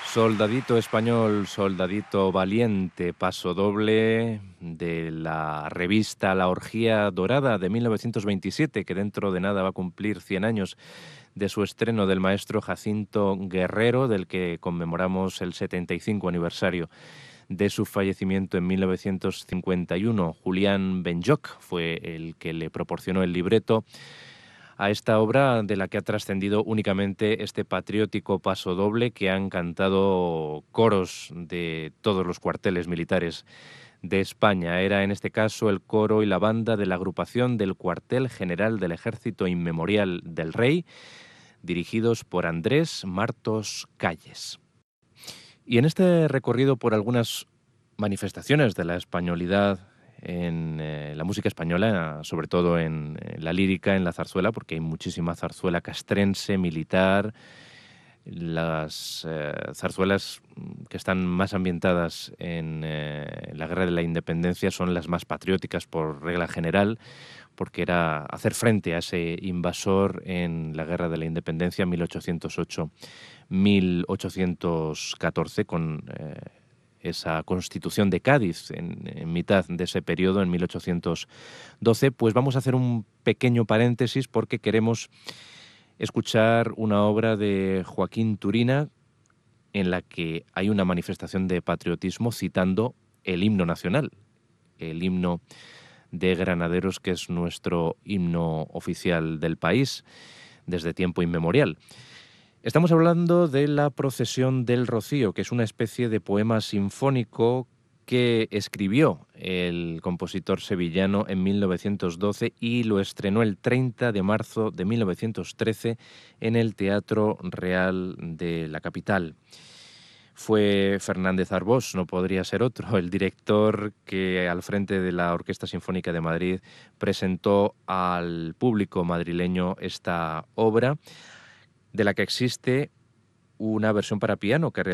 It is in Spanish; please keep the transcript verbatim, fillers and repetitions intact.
Soldadito español, soldadito valiente, paso doble de la revista La Orgía Dorada de mil novecientos veintisiete, que dentro de nada va a cumplir cien años de su estreno, del maestro Jacinto Guerrero, del que conmemoramos el setenta y cinco aniversario de su fallecimiento en mil novecientos cincuenta y uno. Julián Benlloch fue el que le proporcionó el libreto a esta obra, de la que ha trascendido únicamente este patriótico pasodoble que han cantado coros de todos los cuarteles militares de España. Era en este caso el coro y la banda de la agrupación del Cuartel General del Ejército Inmemorial del Rey, dirigidos por Andrés Martos Calles. Y en este recorrido por algunas manifestaciones de la españolidad en eh, la música española, sobre todo en, en la lírica, en la zarzuela, porque hay muchísima zarzuela castrense, militar. Las eh, zarzuelas que están más ambientadas en eh, la Guerra de la Independencia son las más patrióticas por regla general, porque era hacer frente a ese invasor en la Guerra de la Independencia mil ochocientos ocho mil ochocientos catorce, con eh, esa Constitución de Cádiz en, en mitad de ese periodo, en mil ochocientos doce. Pues vamos a hacer un pequeño paréntesis porque queremos escuchar una obra de Joaquín Turina en la que hay una manifestación de patriotismo citando el himno nacional, el himno de Granaderos, que es nuestro himno oficial del país desde tiempo inmemorial. Estamos hablando de la Procesión del Rocío, que es una especie de poema sinfónico que escribió el compositor sevillano en mil novecientos doce y lo estrenó el treinta de marzo de mil novecientos trece en el Teatro Real de la capital. Fue Fernández Arbós, no podría ser otro, el director que al frente de la Orquesta Sinfónica de Madrid presentó al público madrileño esta obra, de la que existe una versión para piano que